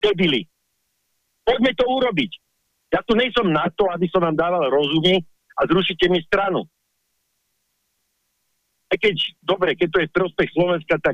Debili. Poďme to urobiť. Ja tu nejsom na to, aby som vám dával rozumy a zrušite mi stranu. A keď to je v prospech Slovenska, tak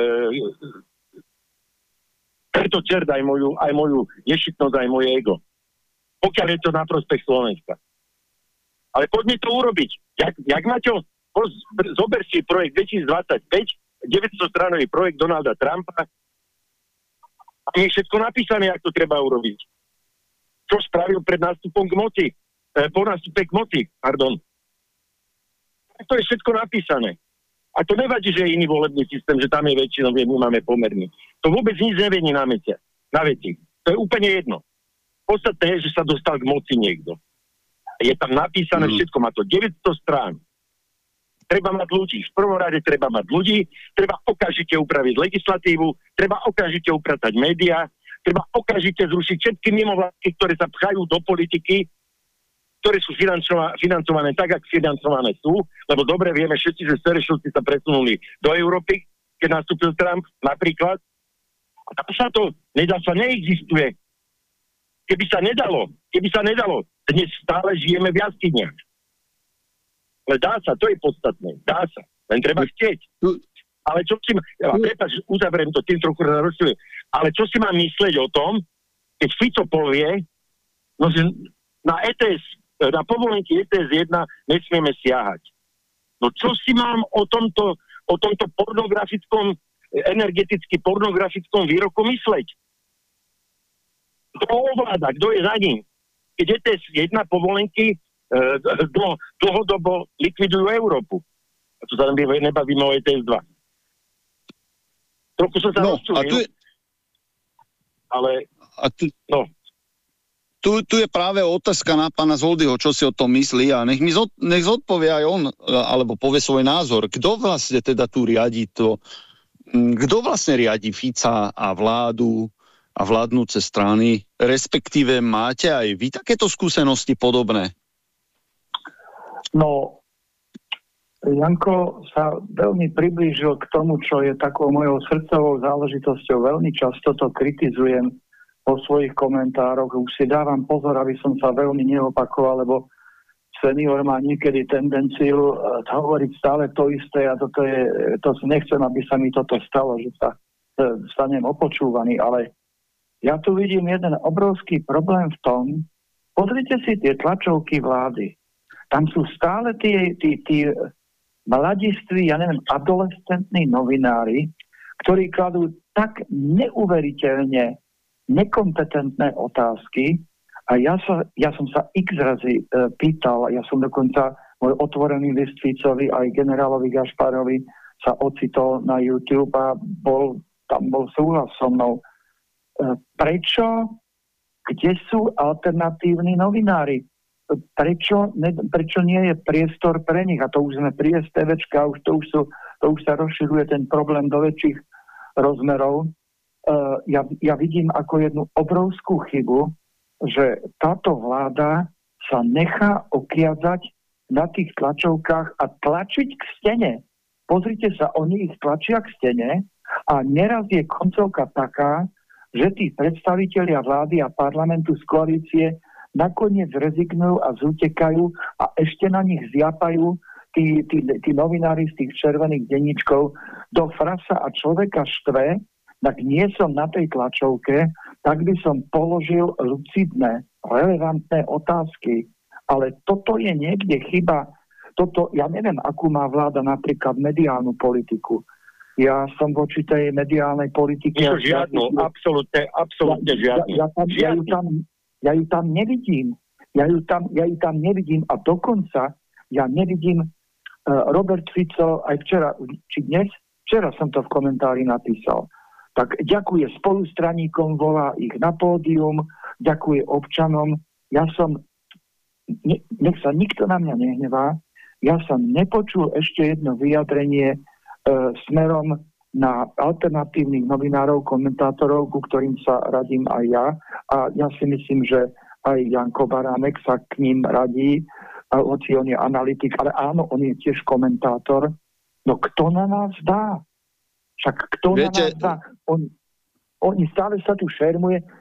preto čert aj moju nešitnosť, aj moje ego. Pokiaľ je to na prospech Slovenska. Ale poďme to urobiť. Jak Maťo, zober si projekt 2025, 900-stranový projekt Donalda Trumpa a je všetko napísané, ako to treba urobiť. Čo spravil pred nástupom k moci, po nástupe k moci, pardon. To je všetko napísané. A to nevadí, že je iný volebný systém, že tam je väčšinou, my máme pomerný. To vôbec nič nevení na veci. To je úplne jedno. Podstatné je, že sa dostal k moci niekto. Je tam napísané všetko, má to 900 strán. Treba mať ľudí. V prvom rade treba mať ľudí, treba okamžite upraviť legislatívu, treba okamžite upratať médiá, treba okamžite zrušiť všetky mimovládky, ktoré sa pchajú do politiky, ktoré sú financované tak, ako financované sú, lebo dobre vieme všetci, že Serešovci sa presunuli do Európy, keď nastúpil Trump, napríklad. A tam sa to, neexistuje. Keby sa nedalo, dnes stále žijeme v jaskyniach. Ale dá sa, to je podstatné, dá sa, len treba chcieť. Ale čo si uzavriem to, tým trochu rozčujem, ale čo si mám mysleť o tom, keď Fico povie, no, že na ETS, na povolenky ETS 1 nesmieme siahať. No čo si mám o tomto pornografickom, energeticky pornografickom výroku mysleť? Kto ovláda, kto je za ním? Keď ETS 1 povolenky dlhodobo likvidujú Európu. A tu sa nebavíme o ETS 2. Trochu som sa rozčulil. Ale... Tu je práve otázka na pána Zoldyho, čo si o tom myslí a nech zodpovie aj on, alebo povie svoj názor. Kto vlastne teda tu riadi to? Kto vlastne riadi Fica a vládu a vládnúce strany? Respektíve máte aj vy takéto skúsenosti podobné? No, Janko sa veľmi priblížil k tomu, čo je takou mojou srdcovou záležitosťou. Veľmi často to kritizujem po svojich komentároch. Už si dávam pozor, aby som sa veľmi neopakoval, lebo senior má niekedy tendenciu hovoriť stále to isté a nechcem, aby sa mi toto stalo, že sa stanem opočúvaný, ale ja tu vidím jeden obrovský problém v tom, pozrite si tie tlačovky vlády. Tam sú stále tí mladiství, adolescentní novinári, ktorí kladú tak neuveriteľne nekompetentné otázky a ja som sa x razy pýtal, ja som dokonca môj otvorený list Ficovi aj generálovi Gašparovi sa ocitol na YouTube a tam bol súhlas so mnou. Prečo? Kde sú alternatívni novinári? Prečo nie je priestor pre nich? A to už sme pri STVčka, to už sa rozširuje ten problém do väčších rozmerov. Ja vidím ako jednu obrovskú chybu, že táto vláda sa nechá okiazať na tých tlačovkách a tlačiť k stene. Pozrite sa, oni ich tlačia k stene a neraz je koncovka taká, že tí predstavitelia vlády a parlamentu z koalície nakoniec rezignujú a zutekajú a ešte na nich zjapajú tí novinári z tých červených denníčkov do frasa a človeka štve, tak nie som na tej tlačovke, tak by som položil lucidné, relevantné otázky. Ale toto je niekde chyba. Ja neviem, akú má vláda napríklad mediálnu politiku. Ja som voči tej mediálnej politike... Žiadnu, absolútne žiadnu. Ja ju tam nevidím. Ja ju tam nevidím a dokonca ja nevidím Robert Fico aj včera som to v komentári napísal. Tak ďakuje spolustraníkom, volá ich na pódium, ďakuje občanom. Nech sa nikto na mňa nehnevá, ja som nepočul ešte jedno vyjadrenie smerom na alternatívnych novinárov, komentátorov, ku ktorým sa radím aj ja. A ja si myslím, že aj Janko Baránek sa k ním radí, hoci on je analytik, ale áno, on je tiež komentátor. No kto na nás dá? Však kto na nás dá? oni stále sa tu šermuje,